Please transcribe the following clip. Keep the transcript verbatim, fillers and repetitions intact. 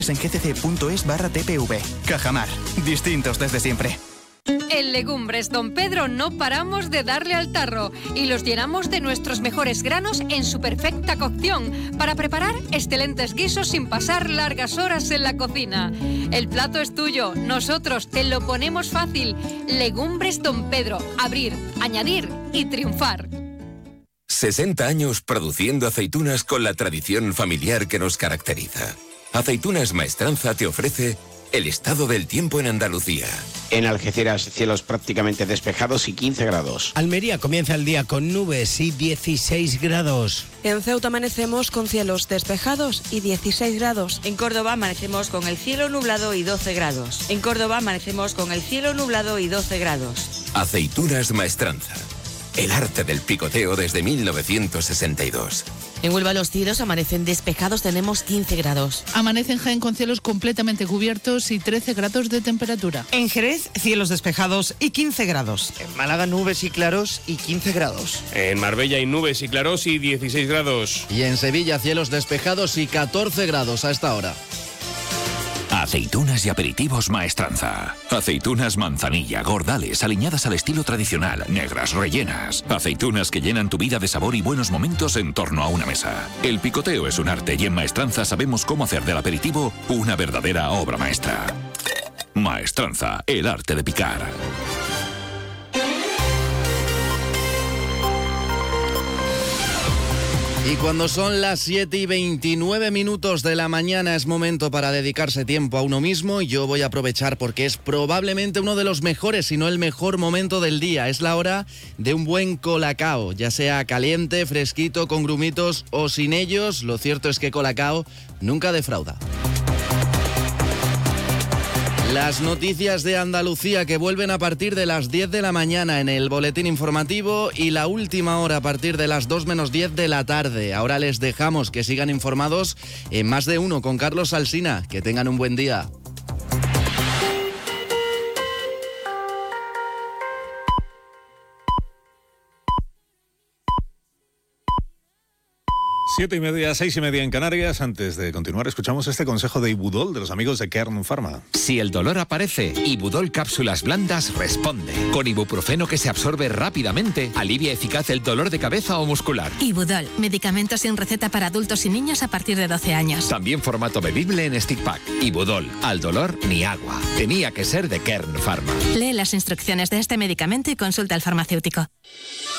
En gtc.es barra tpv. Cajamar. Distintos desde siempre. En Legumbres Don Pedro no paramos de darle al tarro y los llenamos de nuestros mejores granos en su perfecta cocción para preparar excelentes guisos sin pasar largas horas en la cocina. El plato es tuyo, nosotros te lo ponemos fácil. Legumbres Don Pedro, abrir, añadir y triunfar. sesenta años produciendo aceitunas con la tradición familiar que nos caracteriza. Aceitunas Maestranza te ofrece el estado del tiempo en Andalucía. En Algeciras, cielos prácticamente despejados y quince grados. Almería comienza el día con nubes y dieciséis grados. En Ceuta amanecemos con cielos despejados y dieciséis grados. En Córdoba amanecemos con el cielo nublado y doce grados. En Córdoba amanecemos con el cielo nublado y doce grados. Aceitunas Maestranza. El arte del picoteo desde mil novecientos sesenta y dos. En Huelva los cielos amanecen despejados, tenemos quince grados. Amanece en Jaén con cielos completamente cubiertos y trece grados de temperatura. En Jerez, cielos despejados y quince grados. En Málaga, nubes y claros y quince grados. En Marbella hay nubes y claros y dieciséis grados. Y en Sevilla, cielos despejados y catorce grados a esta hora. Aceitunas y aperitivos Maestranza. Aceitunas manzanilla, gordales, aliñadas al estilo tradicional, negras, rellenas. Aceitunas que llenan tu vida de sabor y buenos momentos en torno a una mesa. El picoteo es un arte y en Maestranza sabemos cómo hacer del aperitivo una verdadera obra maestra. Maestranza, el arte de picar. Y cuando son las siete y veintinueve minutos de la mañana es momento para dedicarse tiempo a uno mismo. Yo voy a aprovechar porque es probablemente uno de los mejores, si no el mejor momento del día. Es la hora de un buen colacao, ya sea caliente, fresquito, con grumitos o sin ellos. Lo cierto es que colacao nunca defrauda. Las noticias de Andalucía que vuelven a partir de las diez de la mañana en el boletín informativo y la última hora a partir de las dos menos diez de la tarde. Ahora les dejamos que sigan informados en Más de Uno con Carlos Alsina. Que tengan un buen día. Siete y media, seis y media en Canarias. Antes de continuar, escuchamos este consejo de Ibudol, de los amigos de Kern Pharma. Si el dolor aparece, Ibudol Cápsulas Blandas responde. Con ibuprofeno que se absorbe rápidamente, alivia eficaz el dolor de cabeza o muscular. Ibudol, medicamento sin receta para adultos y niños a partir de doce años. También formato bebible en stick pack. Ibudol, al dolor ni agua. Tenía que ser de Kern Pharma. Lee las instrucciones de este medicamento y consulta al farmacéutico.